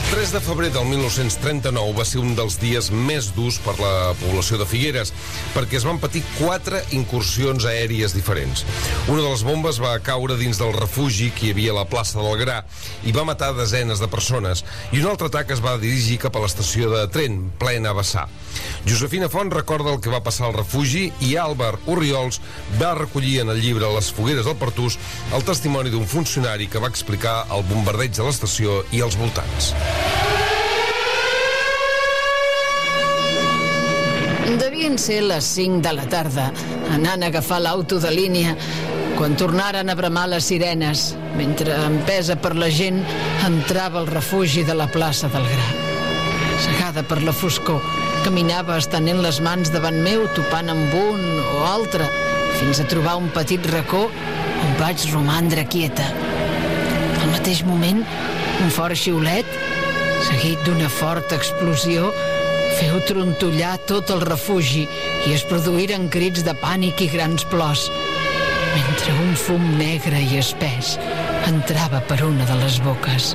3 de febrer del 1939 va ser un dels dies més durs per la població de Figueres, perquè es van patir 4 incursions aèries diferents. Una de les bombes va caure dins del refugi que hi havia a la plaça del Gra i va matar desenes de persones, i un altre atac es va dirigir cap a l'estació de tren, plena vessar. Josefina Font recorda el que va passar al refugi i Àlvar Orriols va recollir en el llibre Les fogueres del Pertús el testimoni d'un funcionari que va explicar el bombardeig de l'estació i els voltants. Devien ser les 5 de la tarda, anant a agafar l'auto de línia, quan tornaren a bramar les sirenes, mentre, empesa per la gent, entrava al refugi de la plaça del Gra. Cegada per la foscor, caminava estenent les mans davant meu, topant amb un o altre, fins a trobar un petit racó on vaig romandre quieta. Al mateix moment, un fort xiulet, seguit d'una forta explosió, feu trontollar tot el refugi i es produïren crits de pànic i grans plors, mentre un fum negre i espès entrava per una de les boques.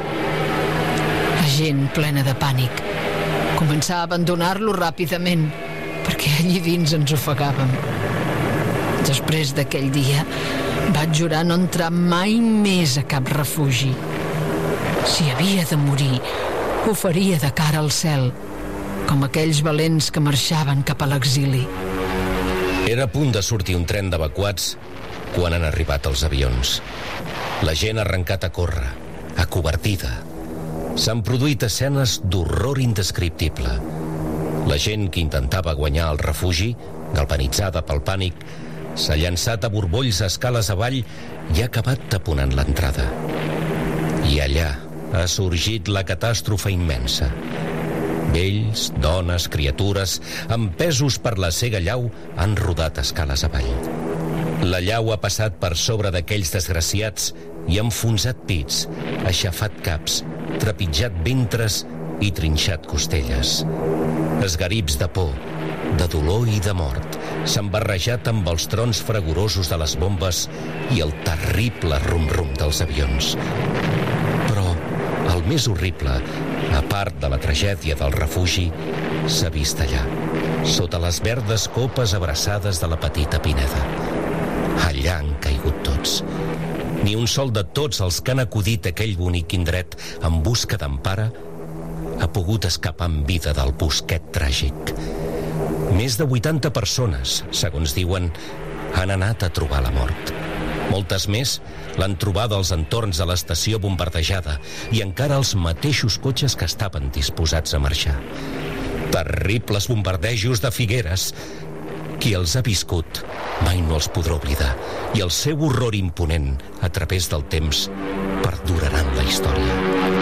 La gent, plena de pànic, començà a abandonar-lo ràpidament, perquè allí dins ens ofegàvem. Després d'aquell dia, vaig jurar no entrar mai més a cap refugi. Si havia de morir, ho faria de cara al cel, com aquells valents que marxaven cap a l'exili. Era a punt de sortir un tren d'evacuats quan han arribat els avions. La gent ha arrencat a córrer, acobertida. S'han produït escenes d'horror indescriptible. La gent que intentava guanyar el refugi, galvanitzada pel pànic, s'ha llançat a borbolls a escales avall i ha acabat taponant l'entrada. I allà ha sorgit la catàstrofe immensa. Vells, dones, criatures, empesos per la cega llau, han rodat escales avall. La llau ha passat per sobre d'aquells desgraciats i ha enfonsat pits, aixafat caps, trepitjat ventres i trinxat costelles. Esgarips de por, de dolor i de mort s'han barrejat amb els trons fragorosos de les bombes i el terrible rum-rum dels avions. Però el més horrible, a part de la tragèdia del refugi, s'ha vist allà, sota les verdes copes abraçades de la petita pineda. Allà han caigut tots. Ni un sol de tots els que han acudit a aquell bonic indret en busca d'empara ha pogut escapar amb vida del bosquet tràgic. Més de 80 persones, segons diuen, han anat a trobar la mort. Moltes més l'han trobada als entorns de l'estació bombardejada i encara els mateixos cotxes que estaven disposats a marxar. Terribles bombardejos de Figueres. Qui els ha viscut mai no els podrà oblidar i el seu horror imponent a través del temps perduraran la història.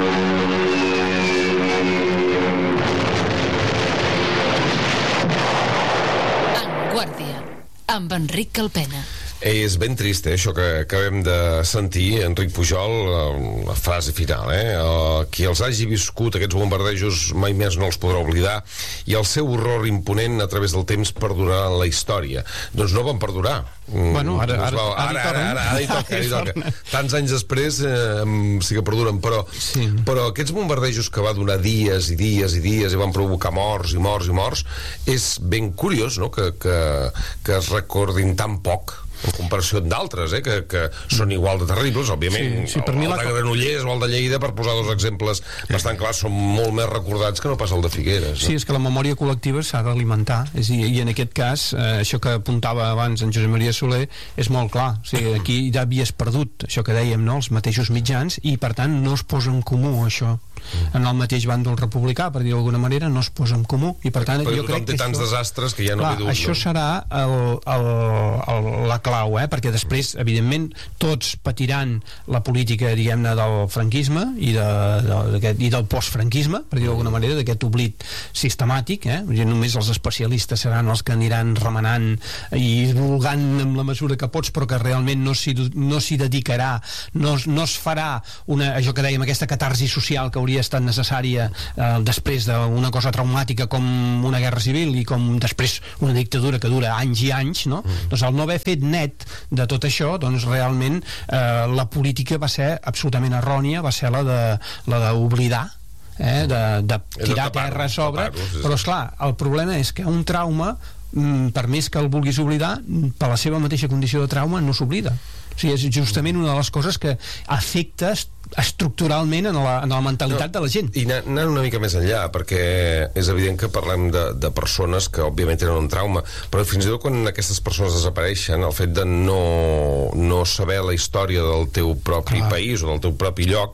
En Guàrdia, amb Enric Calpena. És ben trist, això que acabem de sentir, Enric Pujol, la frase final, qui els hagi viscut aquests bombardejos mai més no els podrà oblidar i el seu horror imponent a través del temps perdurarà la història. Doncs no van perdurar. Bueno, ara hi toca. Tants anys després sí que perduren, però aquests bombardejos que va donar dies i dies i dies i van provocar morts i morts i morts, és ben curiós, no?, que es recordin tan poc en comparació amb d'altres, que són igual de terribles, òbviament. Per mi el de Granollers o el de Lleida, per posar dos exemples bastant clars, són molt més recordats que no pas el de Figueres. Sí, és que la memòria col·lectiva s'ha d'alimentar, i en aquest cas això que apuntava abans en Josep Maria Soler és molt clar. O sigui, aquí ja havies perdut això que dèiem, no?, els mateixos mitjans, i per tant no es posa en comú això. En el mateix bàndol republicà, per dir d'alguna manera, no es posa en comú, i per tant jo crec que té tants desastres que ja no ve dur. Això serà la clau, perquè després, evidentment, tots patiran la política, diguem-ne, del franquisme i del postfranquisme, per dir d'alguna manera, d'aquest oblit sistemàtic, només els especialistes seran els que aniran remenant i divulgant amb la mesura que pots, però que realment no s'hi dedicarà, no es farà això que dèiem, aquesta catarsi social que hauria estat necessària després d'una cosa traumàtica com una guerra civil i com després una dictadura que dura anys i anys, no? Doncs al no haver fet net de tot això, doncs realment la política va ser absolutament errònia, va ser la d'oblidar de tirar terra a sobre, però esclar, el problema és que un trauma, per més que el vulguis oblidar, per la seva mateixa condició de trauma no s'oblida. O sigui, és justament una de les coses que afecta estructuralment en la mentalitat de la gent. I anant una mica més enllà, perquè és evident que parlem de persones que òbviament tenen un trauma, però fins i tot quan aquestes persones desapareixen, el fet de no saber la història del teu propi país o del teu propi lloc,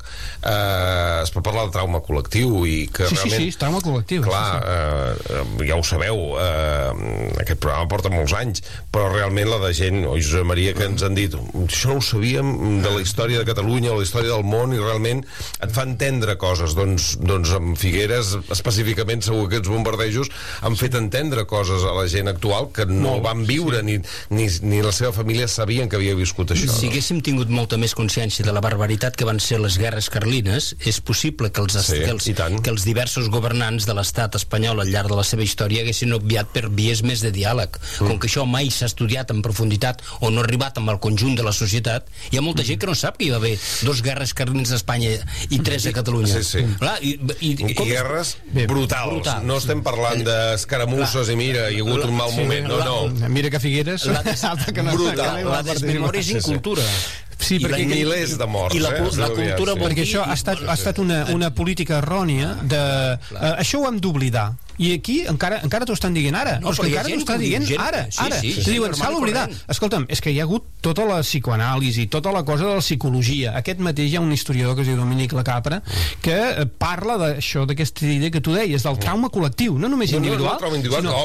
es pot parlar de trauma col·lectiu i que realment... Sí, trauma col·lectiu. Clar, ja ho sabeu, aquest programa porta molts anys, però realment la de gent, o Josep Maria, que ens han dit això no ho sabíem de la història de Catalunya o la història del món, i realment et fa entendre coses. Doncs amb Figueres específicament segur que aquests bombardejos han fet entendre coses a la gent actual que no van viure, ni la seva família sabien que havia viscut això. Si haguéssim tingut molta més consciència de la barbaritat que van ser les guerres carlines, és possible que els diversos governants de l'estat espanyol al llarg de la seva història haguessin obviat per vies més de diàleg. Com que això mai s'ha estudiat en profunditat o no ha arribat amb el conjunt de la societat, hi ha molta gent que no sap que hi va haver 2 guerres carlines a Espanya i 3 a Catalunya. Clar, i guerres brutals. No estem parlant d'escaramusses i mira, hi ha hagut un mal moment. No. Mira que Figueres... Brutal. La desmemòria és incultura. Sí, perquè milers de morts. I la cultura... Perquè això ha estat una política errònia de... Això ho hem d'oblidar. I aquí encara t'ho estan dient ara. No, encara t'ho estan dient ara. Diuen, s'ha d'oblidar. Escolta'm, és que hi ha hagut tota la psicoanàlisi, tota la cosa de la psicologia. Aquest mateix hi ha un historiador que es diu Dominic Lacapra que parla d'això, d'aquesta idea que tu deies, del trauma col·lectiu, no només individual, sinó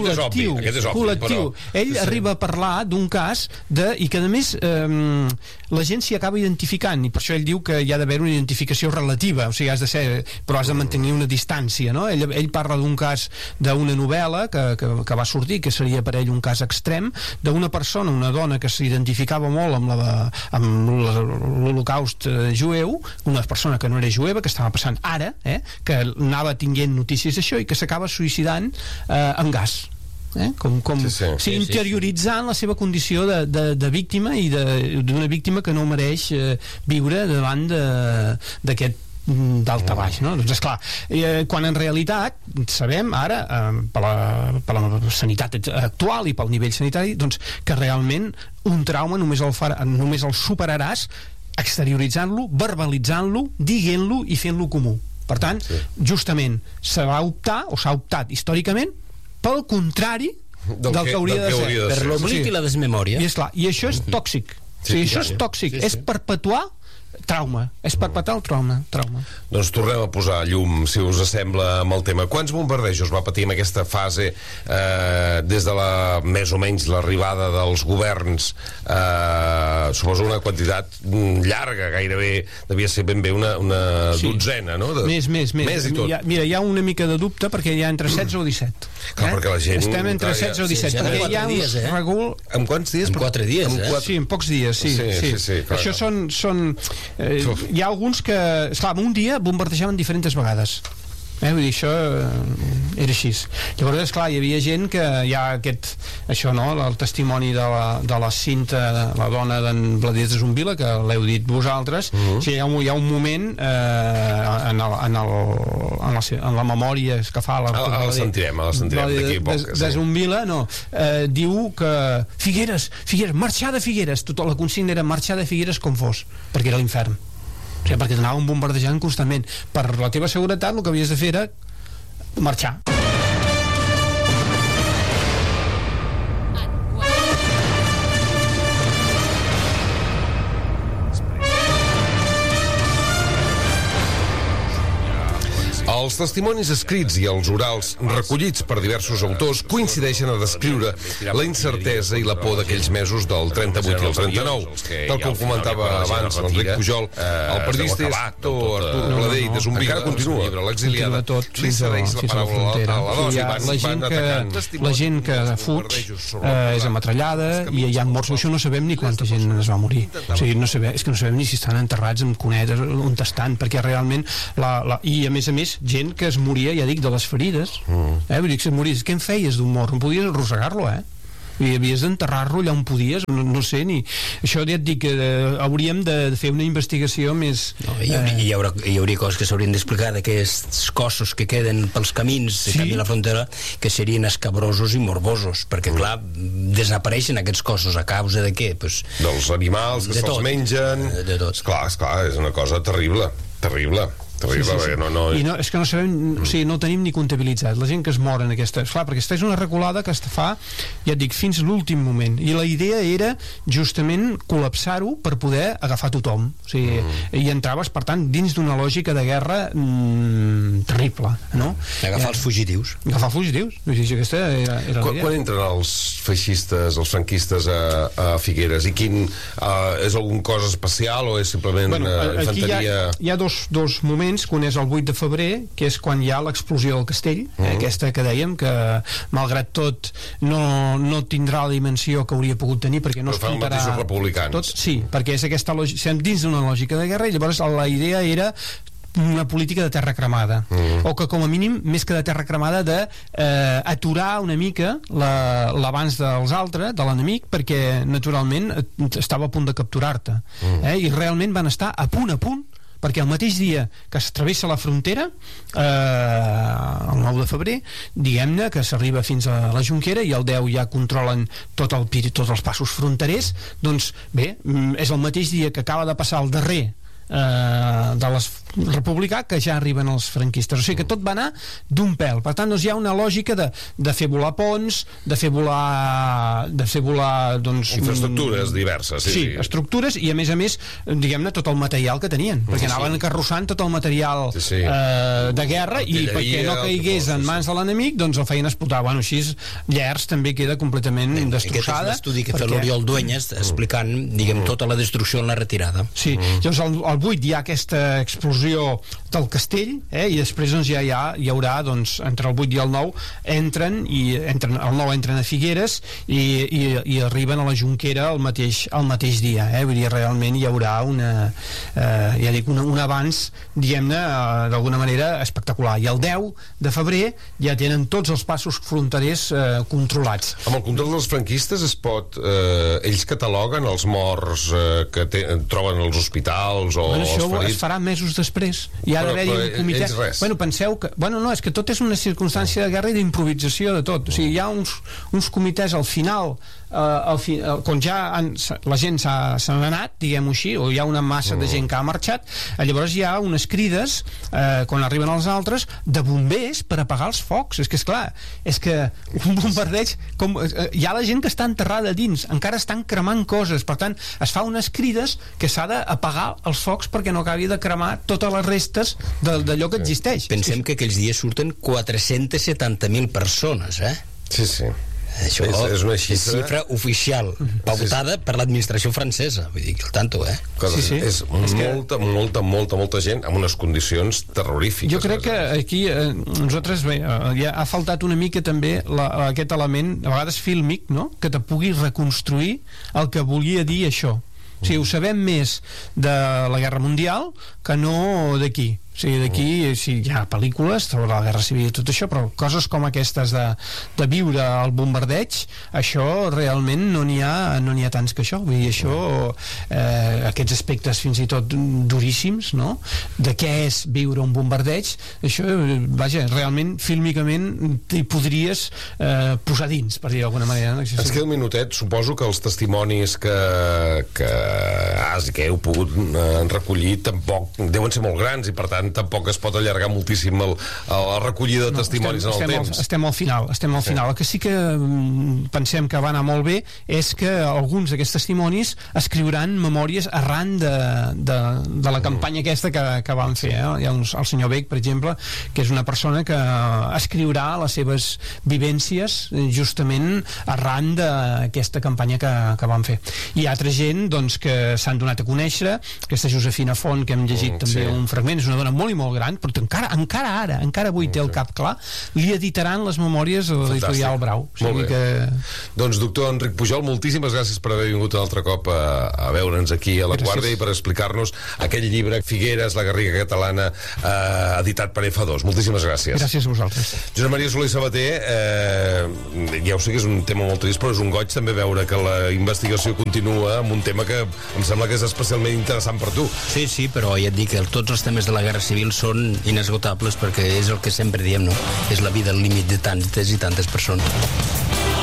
col·lectiu. Ell arriba a parlar d'un cas i que a més la gent s'hi acaba identificant, i per això ell diu que hi ha d'haver una identificació relativa, o sigui, però has de mantenir una distància, no? Ell parla d'un cas d'una novel·la que va sortir, que seria per ell un cas extrem, d'una persona, una dona que s'identificava molt amb l'Holocaust jueu, una persona que no era jueva, que estava passant ara, que anava tinguent notícies d'això i que s'acaba suïcidant amb gas. Interioritzant la seva condició de víctima i d'una víctima que no mereix viure davant d'aquest d'alta baix, no? Doncs esclar, quan en realitat sabem ara per la sanitat actual i pel nivell sanitari, doncs que realment un trauma només el superaràs exterioritzant-lo, verbalitzant-lo, dient-lo i fent-lo comú. Per tant, justament s'ha optat històricament pel contrari del que hauria de ser. Per l'oblit i la desmemòria. I això és tòxic. Això és tòxic. És perpetuar trauma. És perpetrar el trauma. Doncs tornem a posar llum, si us sembla, amb el tema. Quants bombardejos va patir en aquesta fase des de més o menys l'arribada dels governs? Suposo una quantitat llarga, gairebé devia ser ben bé una dotzena, no? Més i tot. Mira, hi ha una mica de dubte perquè hi ha entre 16 o 17. Clar, perquè la gent... Estem entre 16 o 17, perquè hi ha uns regul... En quants dies? En 4 dies, Sí, en pocs dies, sí. Això són... hi ha alguns que, esclar, un dia bombardejaven diferents vegades. Vull dir, això era així. Llavors, esclar, hi havia gent que hi ha el testimoni de la Cinta, la dona d'en Vladier de Zumbila, que l'heu dit vosaltres. O sigui, hi ha un moment en la memòria que fa la sentirem d'aquí poc. De Zumbila, diu que Figueres, marxar de Figueres, tota la consigna era marxar de Figueres com fos, perquè era l'infern. O sigui, perquè t'anaven bombardejant constantment. Per la teva seguretat el que havies de fer era marxar. Els testimonis escrits i els orals recollits per diversos autors coincideixen a descriure la incertesa i la por d'aquells mesos del 38 i el 39. Tal com comentava abans l'Enric Pujol, el periodista Artur Bladé de Zumbila encara continua. L'exiliada li cedeix la paraula a la dona. La gent que fuig és ametrallada i hi ha morts. Això no sabem ni quanta gent es va morir. O sigui, és que no sabem ni si estan enterrats amb cunetes on estan, perquè realment i a més gent que es moria, ja dic, de les ferides. Vull dir que si et mories, què en feies d'un mort? No podies arrossegar-lo, havies d'enterrar-lo allà on podies, no sé, ni... Això ja et dic que hauríem de fer una investigació més... Hi hauria coses que s'haurien d'explicar d'aquests cossos que queden pels camins de camí a la frontera, que serien escabrosos i morbosos, perquè clar, desapareixen aquests cossos a causa de què? Dels animals que se'ls mengen, de tot. Esclar, és una cosa terrible. I no, és que no sabem, o sigui, no ho tenim ni comptabilitzat, la gent que es mor en aquesta... Clar, perquè aquesta és una reculada que es fa, ja et dic, fins l'últim moment, i la idea era justament col·lapsar-ho per poder agafar tothom, o sigui, i entraves, per tant, dins d'una lògica de guerra terrible, no? Agafar els fugitius. Aquesta era la idea. Quan entren els feixistes, els franquistes a Figueres, i quin és algun cosa especial o és simplement infanteria? Hi ha dos moments, que un és el 8 de febrer, que és quan hi ha l'explosió del castell, aquesta que dèiem, que malgrat tot no tindrà la dimensió que hauria pogut tenir, perquè no es comptarà... Però fan els republicans. Tot, sí, perquè és aquesta lògica, estem dins d'una lògica de guerra, i llavors la idea era una política de terra cremada, o que com a mínim, més que de terra cremada, d'aturar una mica l'abans dels altres, de l'enemic, perquè naturalment estava a punt de capturar-te, i realment van estar a punt, perquè el mateix dia que es travessa la frontera, el 9 de febrer, diguem-ne que s'arriba fins a la Jonquera, i el 10 ja controlen tots els passos fronterers, doncs bé, és el mateix dia que acaba de passar el darrer de les republicà, que ja arriben els franquistes, o sigui que tot va anar d'un pèl. Per tant, doncs hi ha una lògica de fer volar ponts, de fer volar doncs, infraestructures diverses, sí, estructures, i a més, diguem-ne, tot el material que tenien, perquè anaven carrossant tot el material de guerra, i perquè no caigués en mans de l'enemic, doncs el feien explotar. Bueno, així Llers també queda completament destrossada. Aquest és l'estudi que fa l'Oriol Dueñas explicant, diguem, tota la destrucció en la retirada. Sí, llavors el 8 hi ha aquesta explosió del castell, i després doncs, ja hi haurà, doncs, entre el 8 i el 9 el 9 entren a Figueres i arriben a la Jonquera el mateix dia, vull dir, realment hi haurà un avanç, diguem-ne, d'alguna manera espectacular, i el 10 de febrer ja tenen tots els passos fronterers controlats. Amb el control dels franquistes es pot, ells cataloguen els morts que troben als hospitals o els això ferits? Es farà mesos després, hi ha d'haver-hi un comitè. Penseu que, és que tot és una circumstància de guerra i d'improvisació de tot, o sigui, hi ha uns comitès al final, quan ja la gent s'ha anat, diguem-ho així, o hi ha una massa de gent que ha marxat, llavors hi ha unes crides, quan arriben els altres, de bombers per apagar els focs. És que, esclar, és que un bombardeig, hi ha la gent que està enterrada dins, encara estan cremant coses, per tant, es fa unes crides que s'ha d'apagar els focs perquè no acabi de cremar totes les restes d'allò que existeix. Pensem que aquells dies surten 470.000 persones, Sí. Això és una xifra oficial, pautada per l'administració francesa, vull dir, al tanto, És molta gent amb unes condicions terrorífiques. Jo crec que aquí nosaltres, ja ha faltat una mica també aquest element, a vegades fílmic, no?, que te pugui reconstruir el que volia dir això. O sigui, ho sabem més de la Guerra Mundial que no d'aquí. O sigui, d'aquí hi ha pel·lícules sobre la Guerra Civil i tot això, però coses com aquestes de viure el bombardeig, això realment no n'hi ha tants que això. Vull dir, això, aquests aspectes fins i tot duríssims, no?, de què és viure un bombardeig, això, vaja, realment fílmicament t'hi podries posar dins, per dir d'alguna manera. Ens queda un minutet. Suposo que els testimonis que heu pogut recollir tampoc deuen ser molt grans, i per tant tampoc es pot allargar moltíssim la recollida de testimonis en el temps. Estem al final. El que sí que pensem que va anar molt bé és que alguns d'aquests testimonis escriuran memòries arran de la campanya aquesta que van fer. Hi ha el senyor Beck, per exemple, que és una persona que escriurà les seves vivències justament arran d'aquesta campanya que van fer. Hi ha altra gent, doncs, que s'han donat a conèixer. Aquesta Josefina Font, que hem llegit també un fragment, és una dona persona molt i molt gran, però encara avui té el cap clar, li editaran les memòries a l'editorial Brau. Molt bé. Doncs doctor Enric Pujol, moltíssimes gràcies per haver vingut un altre cop a veure'ns aquí a La Guàrdia i per explicar-nos aquell llibre Figueres, la Garriga catalana, editat per F2. Moltíssimes gràcies. Gràcies a vosaltres. Josep Maria Soler i Sabater, ja ho sé que és un tema molt trist, però és un goig també veure que la investigació continua amb un tema que em sembla que és especialment interessant per tu. Sí, però ja et dic que tots els temes de la Guerra Civil són inesgotables perquè és el que sempre diem, no? És la vida al límit de tantes i tantes persones.